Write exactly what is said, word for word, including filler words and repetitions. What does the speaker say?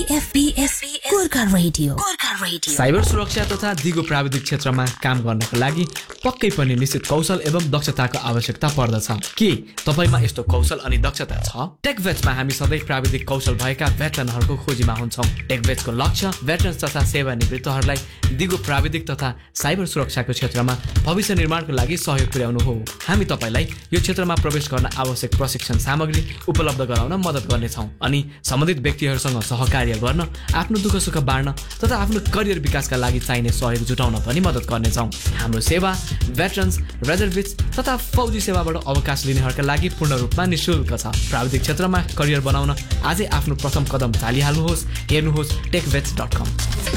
FPS Gorkha radio Gorkha radio cyber सुरक्षा तथा दिगो प्राविधिक क्षेत्रमा काम गर्नको लागि पक्कै पनि निश्चित कौशल एवं दक्षताको आवश्यकता पर्दछ। के तपाईमा यस्तो कौशल अनि दक्षता छ? टेकभेट्समा हामी सधैँ प्राविधिक कौशल भएका भेटरनहरूको खोजीमा हुन्छौँ। टेकभेट्सको लक्ष्य भेटरन्स तथा सेवानिवृत्तहरूलाई दिगो प्राविधिक तथा साइबर सुरक्षाको क्षेत्रमा भविष्य निर्माणको लागि सहयोग पुर्याउनु हो। हामी तपाईलाई यो क्षेत्रमा प्रवेश गर्न आवश्यक प्रशिक्षण सामग्री उपलब्ध गराउन मद्दत गर्नेछौँ अनि सम्बन्धित व्यक्तिहरूसँग सहकार्य गर्न, आफ्नो दुःख सुख बाँड्न तथा आफ्नो करियर विकासका लागि चाहिने सहयोग जुटाउन पनि मद्दत गर्नेछौँ। हाम्रो सेवा भेटरन्स, रिजर्भिस्ट तथा फौजी सेवाबाट अवकाश लिनेहरूका लागि पूर्ण रूपमा निःशुल्क छ। प्राविधिक क्षेत्रमा करियर बनाउन आजै आफ्नो प्रथम कदम चालिहाल्नुहोस्। हेर्नुहोस् टेकभेट्स डट कम।